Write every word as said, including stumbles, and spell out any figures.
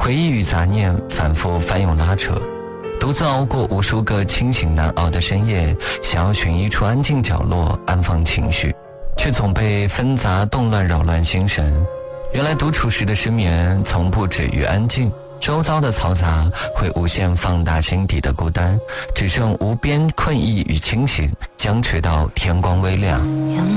回忆与杂念反复翻涌拉扯，独自熬过无数个清醒难熬的深夜，想要寻一处安静角落安放情绪，却总被纷杂动乱扰乱心神。原来独处时的失眠从不止于安静，周遭的嘈杂会无限放大心底的孤单，只剩无边困意与清醒，僵持到天光微亮。